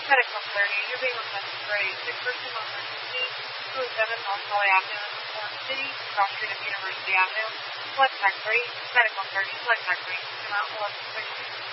Medical 30, you're being requested for a sick person on emergency, 207 North Valley Avenue, Orange City, cross street of University Avenue, select tax rate, Medical 30, select tax rate, amount 11.6.